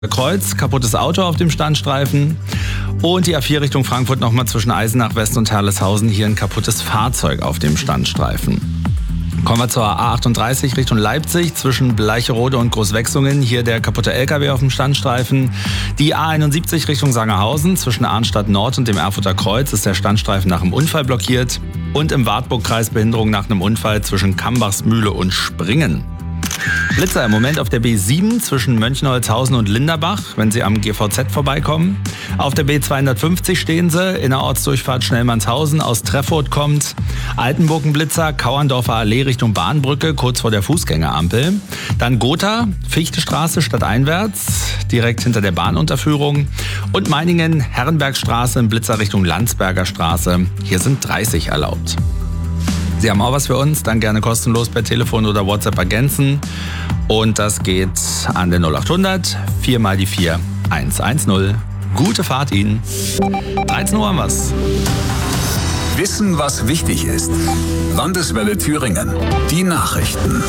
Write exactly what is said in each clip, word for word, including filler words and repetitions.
Kreuz, kaputtes Auto auf dem Standstreifen und die A vier Richtung Frankfurt nochmal zwischen Eisenach West und Herleshausen, hier ein kaputtes Fahrzeug auf dem Standstreifen. Kommen wir zur A achtunddreißig Richtung Leipzig zwischen Bleicherode und Großwechsungen, hier der kaputte L K W auf dem Standstreifen. Die A einundsiebzig Richtung Sangerhausen zwischen Arnstadt Nord und dem Erfurter Kreuz ist der Standstreifen nach einem Unfall blockiert und im Wartburgkreis Behinderung nach einem Unfall zwischen Kambachsmühle und Springen. Blitzer im Moment auf der B sieben zwischen Mönchenholzhausen und Linderbach, wenn Sie am G V Z vorbeikommen. Auf der B zweihundertfünfzig stehen Sie, in der Ortsdurchfahrt Schnellmannshausen, aus Treffurt kommt. Altenburgenblitzer, Kauerndorfer Allee Richtung Bahnbrücke, kurz vor der Fußgängerampel. Dann Gotha, Fichtestraße stadteinwärts, direkt hinter der Bahnunterführung. Und Meiningen, Herrenbergstraße im Blitzer Richtung Landsberger Straße. Hier sind dreißig erlaubt. Sie haben auch was für uns, dann gerne kostenlos per Telefon oder WhatsApp ergänzen. Und das geht an den null acht hundert vier mal die vier eins eins null. Gute Fahrt Ihnen. dreizehn Uhr haben wir's. Wissen, was wichtig ist. Landeswelle Thüringen. Die Nachrichten.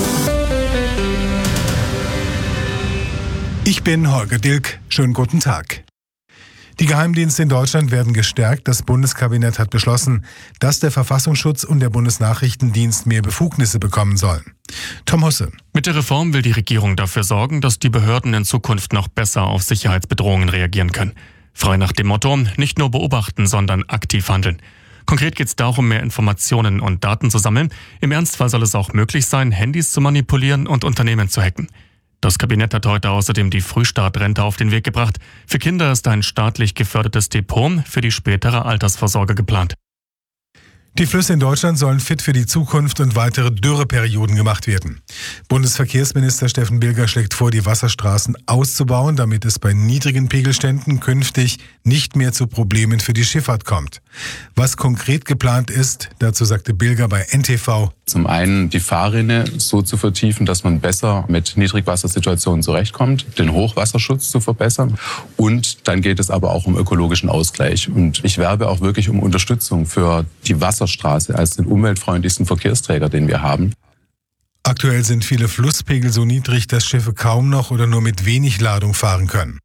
Ich bin Holger Dilk. Schönen guten Tag. Die Geheimdienste in Deutschland werden gestärkt. Das Bundeskabinett hat beschlossen, dass der Verfassungsschutz und der Bundesnachrichtendienst mehr Befugnisse bekommen sollen. Tom Husse. Mit der Reform will die Regierung dafür sorgen, dass die Behörden in Zukunft noch besser auf Sicherheitsbedrohungen reagieren können. Frei nach dem Motto, nicht nur beobachten, sondern aktiv handeln. Konkret geht es darum, mehr Informationen und Daten zu sammeln. Im Ernstfall soll es auch möglich sein, Handys zu manipulieren und Unternehmen zu hacken. Das Kabinett hat heute außerdem die Frühstartrente auf den Weg gebracht. Für Kinder ist ein staatlich gefördertes Depot für die spätere Altersvorsorge geplant. Die Flüsse in Deutschland sollen fit für die Zukunft und weitere Dürreperioden gemacht werden. Bundesverkehrsminister Steffen Bilger schlägt vor, die Wasserstraßen auszubauen, damit es bei niedrigen Pegelständen künftig nicht mehr zu Problemen für die Schifffahrt kommt. Was konkret geplant ist, dazu sagte Bilger bei N T V. Zum einen die Fahrrinne so zu vertiefen, dass man besser mit Niedrigwassersituationen zurechtkommt, den Hochwasserschutz zu verbessern und dann geht es aber auch um ökologischen Ausgleich. Und ich werbe auch wirklich um Unterstützung für die Wasserstraße als den umweltfreundlichsten Verkehrsträger, den wir haben. Aktuell sind viele Flusspegel so niedrig, dass Schiffe kaum noch oder nur mit wenig Ladung fahren können.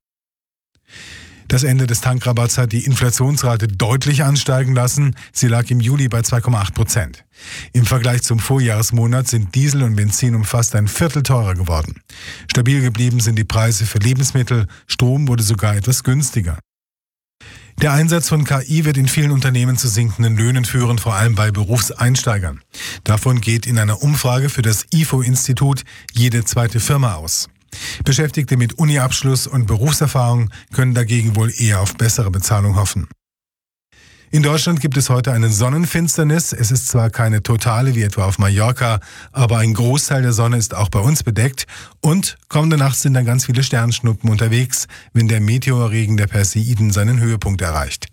Das Ende des Tankrabatts hat die Inflationsrate deutlich ansteigen lassen. Sie lag im Juli bei zwei Komma acht Prozent. Im Vergleich zum Vorjahresmonat sind Diesel und Benzin um fast ein Viertel teurer geworden. Stabil geblieben sind die Preise für Lebensmittel. Strom wurde sogar etwas günstiger. Der Einsatz von K I wird in vielen Unternehmen zu sinkenden Löhnen führen, vor allem bei Berufseinsteigern. Davon geht in einer Umfrage für das I F O-Institut jede zweite Firma aus. Beschäftigte mit Uni-Abschluss und Berufserfahrung können dagegen wohl eher auf bessere Bezahlung hoffen. In Deutschland gibt es heute eine Sonnenfinsternis. Es ist zwar keine totale wie etwa auf Mallorca, aber ein Großteil der Sonne ist auch bei uns bedeckt. Und kommende Nacht sind dann ganz viele Sternschnuppen unterwegs, wenn der Meteorregen der Perseiden seinen Höhepunkt erreicht.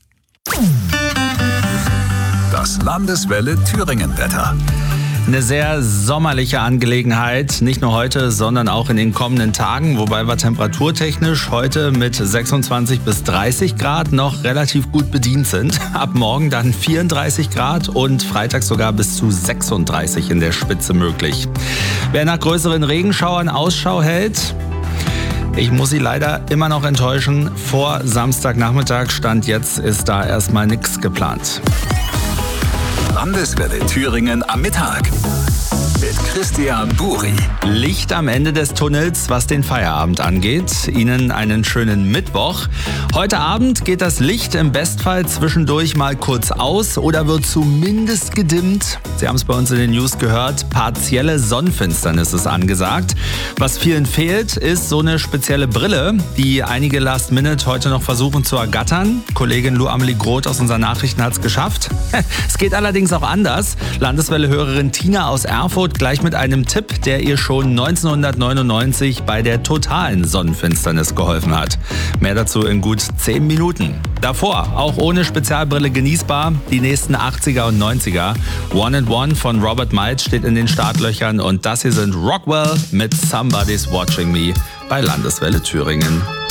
Das Landeswelle Thüringen-Wetter. Eine sehr sommerliche Angelegenheit, nicht nur heute, sondern auch in den kommenden Tagen, wobei wir temperaturtechnisch heute mit sechsundzwanzig bis dreißig Grad noch relativ gut bedient sind. Ab morgen dann vierunddreißig Grad und freitags sogar bis zu sechsunddreißig in der Spitze möglich. Wer nach größeren Regenschauern Ausschau hält, ich muss Sie leider immer noch enttäuschen. Vor Samstagnachmittag, Stand jetzt, ist da erstmal nichts geplant. Landeswelle Thüringen am Mittag mit Christian Buri. Licht am Ende des Tunnels, was den Feierabend angeht. Ihnen einen schönen Mittwoch. Heute Abend geht das Licht im Bestfall zwischendurch mal kurz aus oder wird zumindest gedimmt. Sie haben es bei uns in den News gehört, partielle Sonnenfinsternis ist angesagt. Was vielen fehlt, ist so eine spezielle Brille, die einige Last Minute heute noch versuchen zu ergattern. Kollegin Lou Amelie Groth aus unseren Nachrichten hat es geschafft. Es geht allerdings auch anders. Landeswelle-Hörerin Tina aus Erfurt gleich mit einem Tipp, der ihr schon neunzehnhundertneunundneunzig bei der totalen Sonnenfinsternis geholfen hat. Mehr dazu in gut zehn Minuten. Davor, auch ohne Spezialbrille genießbar, die nächsten achtziger und neunziger. One and One von Robert Miles steht in den Startlöchern und das hier sind Rockwell mit Somebody's Watching Me bei Landeswelle Thüringen.